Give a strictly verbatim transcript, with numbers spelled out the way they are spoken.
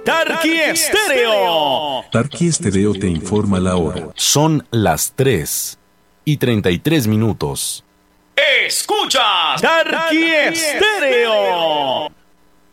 Tarqui Estéreo. Tarqui Estéreo te informa la hora. Son las tres y treinta y tres minutos. Escuchas Tarqui Estéreo.